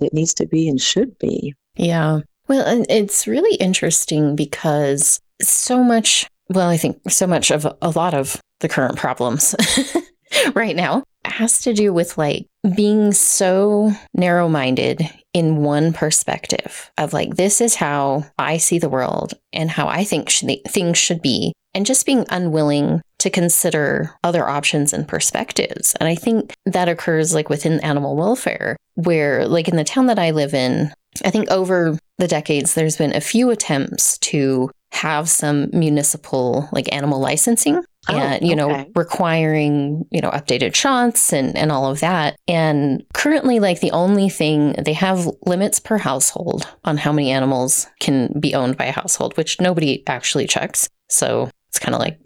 it needs to be and should be. Yeah. Well, and it's really interesting because I think so much of a lot of the current problems right now has to do with like being so narrow-minded in one perspective of like, this is how I see the world and how I think things should be, and just being unwilling to consider other options and perspectives. And I think that occurs like within animal welfare, where like in the town that I live in, I think over the decades, there's been a few attempts to have some municipal like animal licensing and, requiring, updated shots and all of that. And currently, like the only thing, they have limits per household on how many animals can be owned by a household, which nobody actually checks. So it's kind of like,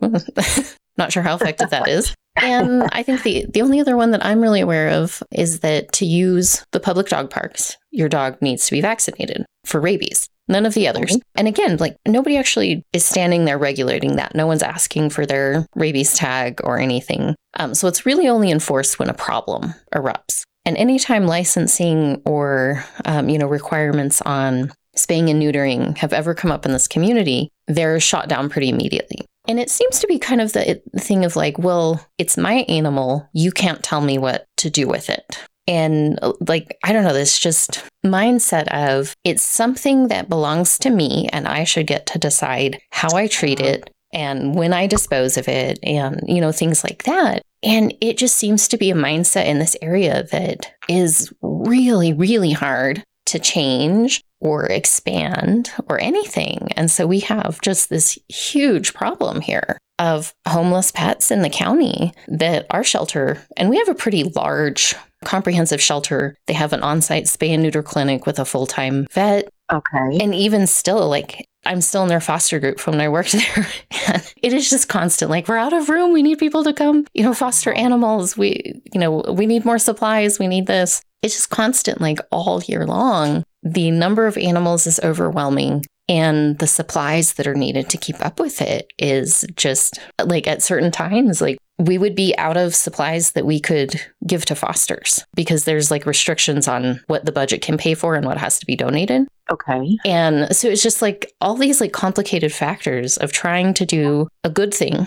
not sure how effective that is. And I think the only other one that I'm really aware of is that to use the public dog parks, your dog needs to be vaccinated for rabies. None of the others. And again, like nobody actually is standing there regulating that. No one's asking for their rabies tag or anything. So it's really only enforced when a problem erupts. And anytime licensing or, requirements on spaying and neutering have ever come up in this community, they're shot down pretty immediately. And it seems to be kind of the thing of like, well, it's my animal. You can't tell me what to do with it. And like, I don't know, this just mindset of it's something that belongs to me and I should get to decide how I treat it and when I dispose of it and, things like that. And it just seems to be a mindset in this area that is really, really hard to change or expand or anything. And so we have just this huge problem here of homeless pets in the county that our shelter, and we have a pretty large comprehensive shelter. They have an on-site spay and neuter clinic with a full-time vet. Okay. And even still, like, I'm still in their foster group from when I worked there. And it is just constant. Like, we're out of room. We need people to come, foster animals. We need more supplies. We need this. It's just constant, like all year long. The number of animals is overwhelming. And the supplies that are needed to keep up with it is just like at certain times, like we would be out of supplies that we could give to fosters because there's like restrictions on what the budget can pay for and what has to be donated. Okay. And so it's just like all these like complicated factors of trying to do a good thing,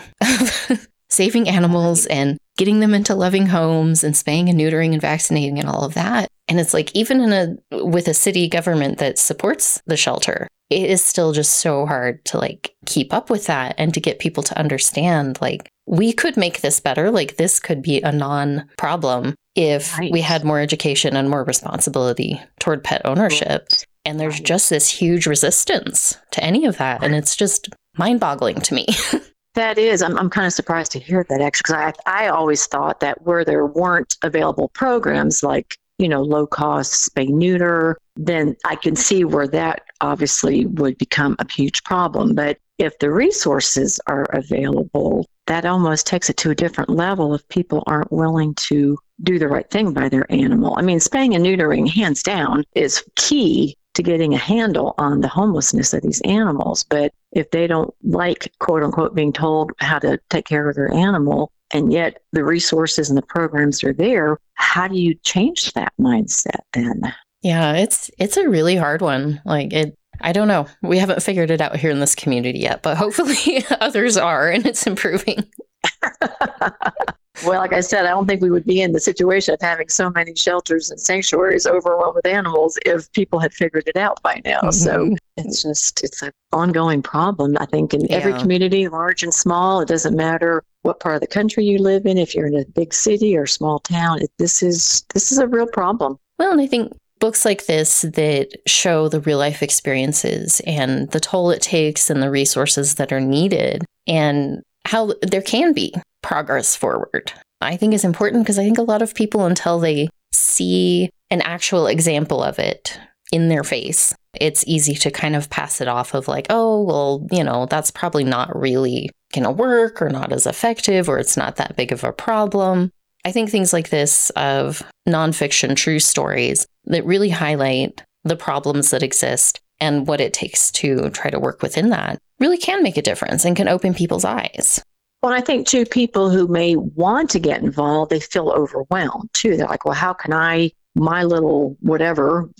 saving animals and getting them into loving homes and spaying and neutering and vaccinating and all of that. And it's like even with a city government that supports the shelter, it is still just so hard to like keep up with that and to get people to understand like we could make this better. Like this could be a non-problem if we had more education and more responsibility toward pet ownership. And there's just this huge resistance to any of that. And it's just mind-boggling to me. That is, I'm kind of surprised to hear that actually, because I always thought that where there weren't available programs like, low cost spay neuter, then I can see where that obviously would become a huge problem. But if the resources are available, that almost takes it to a different level if people aren't willing to do the right thing by their animal. I mean, spaying and neutering, hands down, is key to getting a handle on the homelessness of these animals. But if they don't like, quote unquote, being told how to take care of their animal, and yet the resources and the programs are there, how do you change that mindset then? Yeah, it's a really hard one. Like I don't know. We haven't figured it out here in this community yet, but hopefully others are, and it's improving. Well, like I said, I don't think we would be in the situation of having so many shelters and sanctuaries overwhelmed with animals if people had figured it out by now. Mm-hmm. So it's an ongoing problem, I think, in every community, large and small. It doesn't matter what part of the country you live in, if you're in a big city or small town. This is a real problem. Well, and I think books like this that show the real life experiences and the toll it takes and the resources that are needed and how there can be progress forward, I think is important, because I think a lot of people, until they see an actual example of it in their face, it's easy to kind of pass it off of like, oh, well, that's probably not really going to work or not as effective, or it's not that big of a problem. I think things like this of nonfiction true stories that really highlight the problems that exist and what it takes to try to work within that really can make a difference and can open people's eyes. Well, I think, too, people who may want to get involved, they feel overwhelmed, too. They're like, well, how can my little whatever